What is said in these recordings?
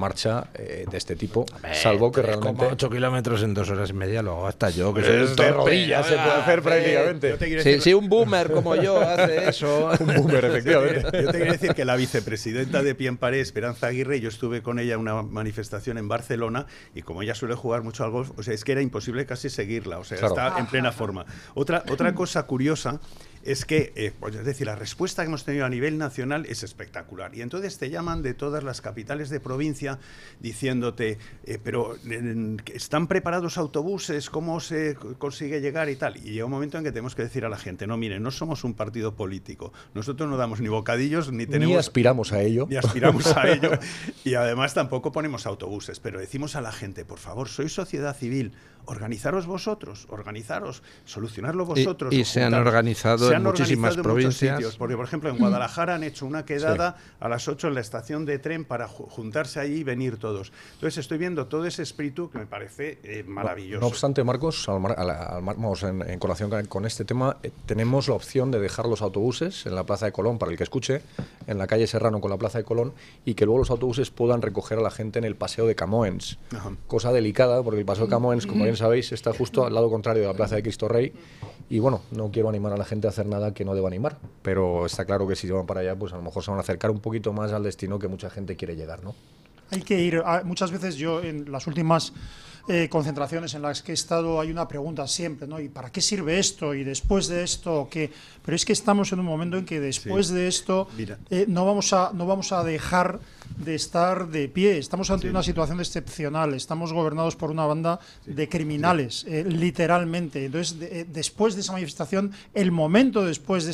marcha de este tipo, salvo que realmente 8 kilómetros en 2 horas y media lo hago hasta yo, que soy es un de torpe. rodillas, se puede hacer prácticamente. Si un boomer como yo hace eso. Un boomer, efectivamente. Yo te quería decir que la vicepresidenta de Pie en Pared, Esperanza Aguirre, yo estuve con ella en una manifestación en Barcelona y como ella suele jugar mucho al golf, o sea, es que era imposible casi seguirla, o sea, Claro. está en plena forma. Otra cosa curiosa es que, pues, es decir, la respuesta que hemos tenido a nivel nacional es espectacular. Y entonces te llaman de todas las capitales de provincia diciéndote, pero ¿están preparados autobuses? ¿Cómo se consigue llegar y tal? Y llega un momento en que tenemos que decir a la gente, no, miren, no somos un partido político. Nosotros no damos ni bocadillos, ni tenemos... Ni aspiramos a ello. Ni aspiramos a ello. Y además tampoco ponemos autobuses. Pero decimos a la gente, por favor, sois sociedad civil, organizaros vosotros, solucionarlo vosotros. Y se han organizado en muchísimas provincias. Sitios, porque, por ejemplo, en Guadalajara han hecho una quedada a las 8 en la estación de tren para juntarse allí y venir todos. Entonces estoy viendo todo ese espíritu que me parece maravilloso. No obstante, Marcos, vamos, en colación con este tema, tenemos la opción de dejar los autobuses en la Plaza de Colón, para el que escuche, en la calle Serrano con la Plaza de Colón, y que luego los autobuses puedan recoger a la gente en el Paseo de Camoens. Ajá. Cosa delicada, porque el Paseo de Camoens, como bien sabéis, está justo al lado contrario de la Plaza de Cristo Rey. Y bueno, no quiero animar a la gente a hacer nada que no deba animar, pero está claro que si van para allá, pues a lo mejor se van a acercar un poquito más al destino que mucha gente quiere llegar, ¿no? Hay que ir, muchas veces yo en las últimas concentraciones en las que he estado hay una pregunta siempre, ¿no? ¿Y para qué sirve esto? ¿Y después de esto qué? Pero es que estamos en un momento en que después de esto no vamos a dejar de estar de pie. Estamos ante una situación excepcional. Estamos gobernados por una banda de criminales, literalmente. Entonces, después de esa manifestación, el momento después de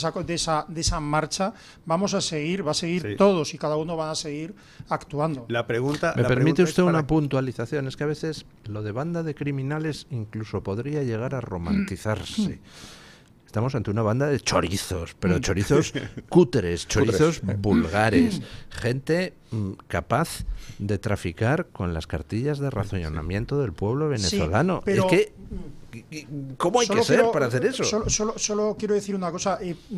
esa marcha, va a seguir todos y cada uno van a seguir actuando. ¿Me permite usted una puntualización? Es que a veces lo de banda de criminales incluso podría llegar a romantizarse. Estamos ante una banda de chorizos, pero chorizos cúteres, chorizos vulgares, gente capaz de traficar con las cartillas de racionamiento del pueblo venezolano. Sí, pero es que, ¿cómo hay que ser para hacer eso? Solo quiero decir una cosa.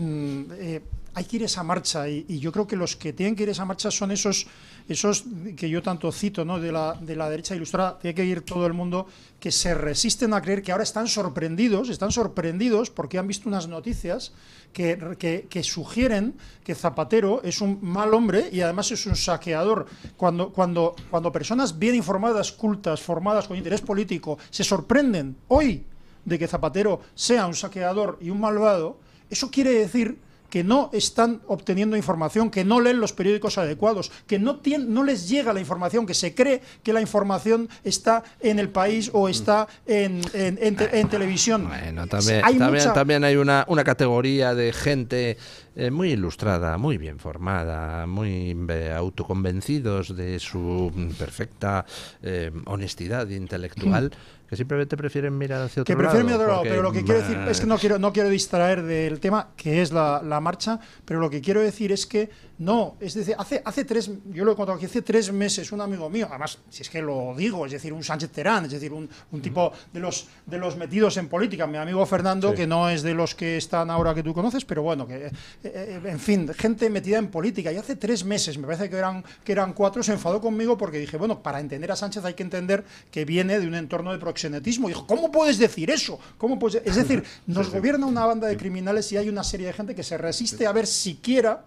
Hay que ir a esa marcha y yo creo que los que tienen que ir a esa marcha son esos que yo tanto cito, ¿no? de la derecha ilustrada. Tiene que ir todo el mundo que se resisten a creer, que ahora están sorprendidos porque han visto unas noticias que sugieren que Zapatero es un mal hombre y además es un saqueador. Cuando personas bien informadas, cultas, formadas con interés político se sorprenden hoy de que Zapatero sea un saqueador y un malvado, eso quiere decir que no están obteniendo información, que no leen los periódicos adecuados, que no les llega la información, que se cree que la información está en El País o está en televisión. Bueno, también hay una categoría de gente muy ilustrada, muy bien formada, muy autoconvencidos de su perfecta honestidad intelectual, que simplemente prefieren mirar hacia otro lado. Pero lo que quiero decir es que no quiero distraer del tema, que es la marcha, pero lo que quiero decir es que no, es decir, yo lo he contado aquí, hace 3 meses un amigo mío, además, si es que lo digo, es decir, un Sánchez Terán, es decir, un tipo de los metidos en política, mi amigo Fernando, que no es de los que están ahora que tú conoces, pero bueno, que en fin, gente metida en política, y hace 3 meses, me parece que eran 4, se enfadó conmigo porque dije, bueno, para entender a Sánchez hay que entender que viene de un entorno de proxenetismo. Dijo, ¿cómo puedes decir eso? Es decir, nos gobierna una banda de criminales y hay una serie de gente que se resiste a ver siquiera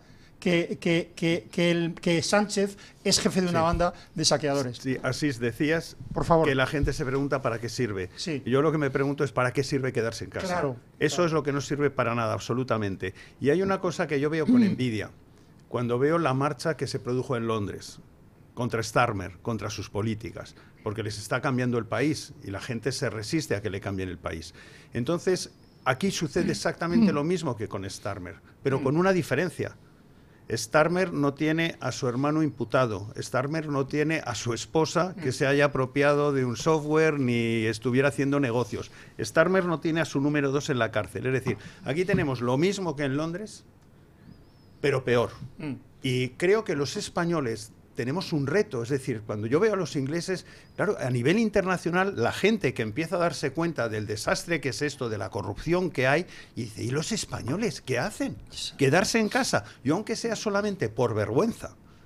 que Sánchez es jefe de una banda de saqueadores. Sí, Asís, decías por favor, que la gente se pregunta para qué sirve. Sí. Yo lo que me pregunto es para qué sirve quedarse en casa. Claro, Eso es lo que no sirve para nada, absolutamente. Y hay una cosa que yo veo con envidia. Cuando veo la marcha que se produjo en Londres contra Starmer, contra sus políticas, porque les está cambiando el país y la gente se resiste a que le cambien el país. Entonces, aquí sucede exactamente lo mismo que con Starmer, pero con una diferencia. Starmer no tiene a su hermano imputado, Starmer no tiene a su esposa que se haya apropiado de un software ni estuviera haciendo negocios. Starmer no tiene a su número 2 en la cárcel. Es decir, aquí tenemos lo mismo que en Londres, pero peor. Y creo que los españoles tenemos un reto, es decir, cuando yo veo a los ingleses, claro, a nivel internacional, la gente que empieza a darse cuenta del desastre que es esto, de la corrupción que hay, y dice, ¿y los españoles qué hacen? Quedarse en casa. Yo, aunque sea solamente por vergüenza,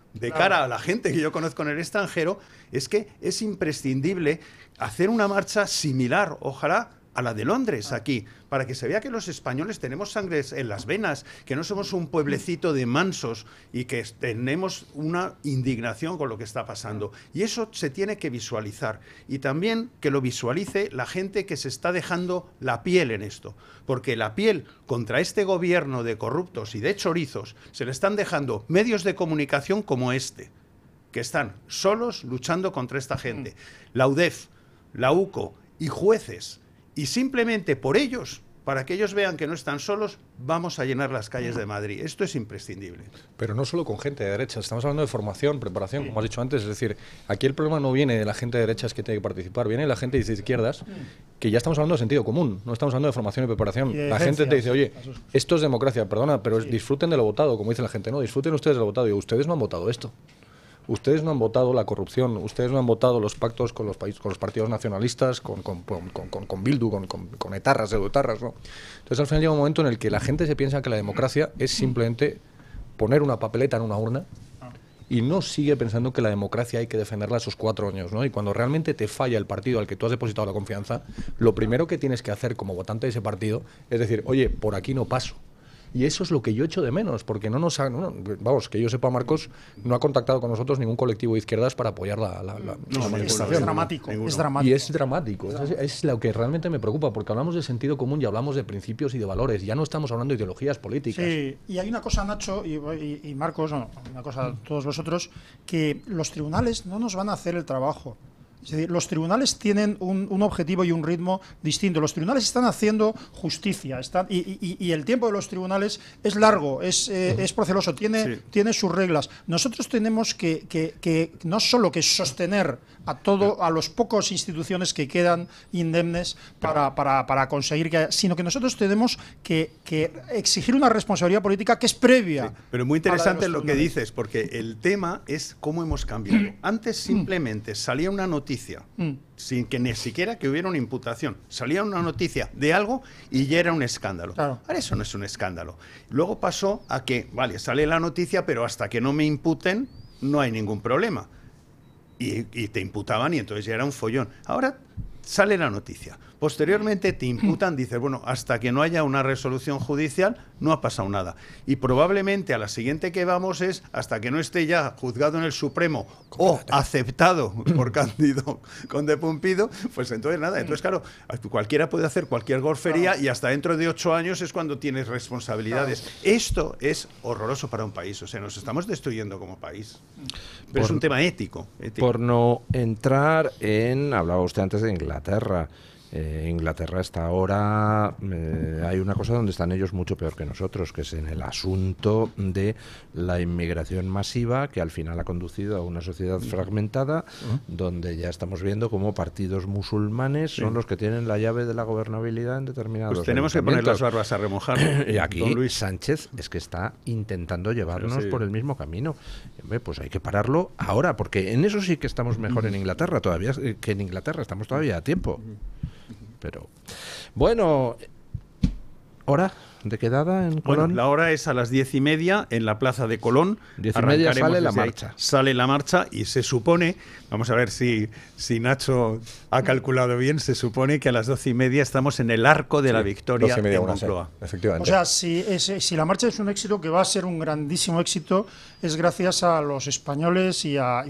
de cara a la gente que yo conozco en el extranjero, es que es imprescindible hacer una marcha similar, ojalá, a la de Londres aquí, para que se vea que los españoles tenemos sangre en las venas, que no somos un pueblecito de mansos y que tenemos una indignación con lo que está pasando. Y eso se tiene que visualizar. Y también que lo visualice la gente que se está dejando la piel en esto. Porque la piel contra este gobierno de corruptos y de chorizos se le están dejando medios de comunicación como este, que están solos luchando contra esta gente. La UDEF, la UCO y jueces. Y simplemente por ellos, para que ellos vean que no están solos, vamos a llenar las calles de Madrid. Esto es imprescindible. Pero no solo con gente de derechas, estamos hablando de formación, preparación, como has dicho antes. Es decir, aquí el problema no viene de la gente de derechas que tiene que participar, viene de la gente de izquierdas, que ya estamos hablando de sentido común, no estamos hablando de formación y preparación. La gente te dice, oye, esto es democracia, perdona, pero disfruten de lo votado, como dice la gente, no, disfruten ustedes de lo votado. Y ustedes no han votado esto. Ustedes no han votado la corrupción, ustedes no han votado los pactos con los partidos nacionalistas, con Bildu, con etarras, pseudoetarras, ¿no? Entonces al final llega un momento en el que la gente se piensa que la democracia es simplemente poner una papeleta en una urna y no sigue pensando que la democracia hay que defenderla esos 4 años, ¿no? Y cuando realmente te falla el partido al que tú has depositado la confianza, lo primero que tienes que hacer como votante de ese partido es decir, oye, por aquí no paso. Y eso es lo que yo echo de menos, porque vamos, que yo sepa, Marcos no ha contactado con nosotros ningún colectivo de izquierdas para apoyar la manifestación. Es dramático, Y es dramático, es lo que realmente me preocupa, porque hablamos de sentido común y hablamos de principios y de valores, ya no estamos hablando de ideologías políticas. Sí, y hay una cosa, Nacho y Marcos, una cosa a todos vosotros, que los tribunales no nos van a hacer el trabajo. Es decir, los tribunales tienen un objetivo y un ritmo distinto. Los tribunales están haciendo justicia y el tiempo de los tribunales es largo, es proceloso, tiene sus reglas. Nosotros tenemos que no solo que sostener a los pocos instituciones que quedan indemnes para conseguir sino que nosotros tenemos que exigir una responsabilidad política que es previa. Sí, pero muy interesante lo que dices, porque el tema es cómo hemos cambiado. Antes simplemente salía una noticia sin que ni siquiera que hubiera una imputación. Salía una noticia de algo y ya era un escándalo. Claro. Ahora eso no es un escándalo. Luego pasó a que, vale, sale la noticia, pero hasta que no me imputen no hay ningún problema. Y te imputaban y entonces ya era un follón. Ahora sale la noticia. Posteriormente te imputan, dices, bueno, hasta que no haya una resolución judicial no ha pasado nada. Y probablemente a la siguiente que vamos es hasta que no esté ya juzgado en el Supremo o aceptado por Cándido Conde Pumpido, pues entonces nada. Entonces, claro, cualquiera puede hacer cualquier golfería y hasta dentro de 8 años es cuando tienes responsabilidades. Esto es horroroso para un país. O sea, nos estamos destruyendo como país. Pero es un tema ético. Por no entrar en... Hablaba usted antes de Inglaterra. Inglaterra está ahora, hay una cosa donde están ellos mucho peor que nosotros, que es en el asunto de la inmigración masiva, que al final ha conducido a una sociedad fragmentada, donde ya estamos viendo cómo partidos musulmanes son los que tienen la llave de la gobernabilidad en determinados pues tenemos que poner las barbas a remojar. Y aquí Luis Sánchez es que está intentando llevarnos por el mismo camino. Pues hay que pararlo ahora, porque en eso sí que estamos mejor en Inglaterra todavía que en Inglaterra, estamos todavía a tiempo. Pero bueno, ¿hora de quedada en Colón? Bueno, la hora es a las 10:30 en la plaza de Colón. 10:30 sale la marcha. Sale la marcha y se supone, vamos a ver si Nacho ha calculado bien, se supone que a las 12:30 estamos en el Arco de la Victoria en Moncloa. Efectivamente. O sea, si la marcha es un éxito, que va a ser un grandísimo éxito, es gracias a los españoles y a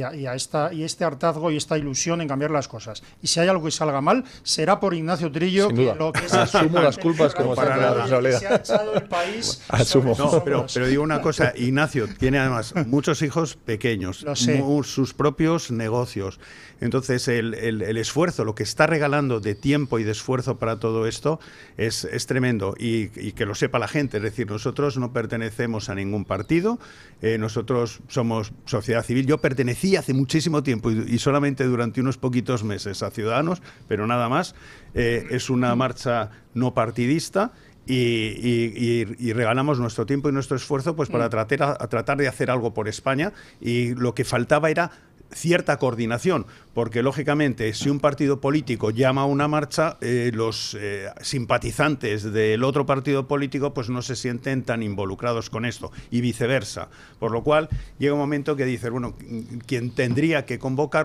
este hartazgo y esta ilusión en cambiar las cosas. Y si hay algo que salga mal, será por Ignacio Trillo. Sin duda. Asumo las culpas como para nada. Se ha echado el país. Asumo. No, pero digo una cosa, Ignacio tiene además muchos hijos pequeños, sus propios negocios. Entonces el esfuerzo, lo que está regalando de tiempo y de esfuerzo para todo esto es tremendo y que lo sepa la gente. Es decir, nosotros no pertenecemos a ningún partido, nosotros somos sociedad civil. Yo pertenecí hace muchísimo tiempo y solamente durante unos poquitos meses a Ciudadanos, pero nada más. Es una marcha no partidista. Y regalamos nuestro tiempo y nuestro esfuerzo pues para tratar de hacer algo por España, y lo que faltaba era cierta coordinación, porque lógicamente si un partido político llama a una marcha, los simpatizantes del otro partido político pues no se sienten tan involucrados con esto y viceversa, por lo cual llega un momento que dices, bueno, quien tendría que convocar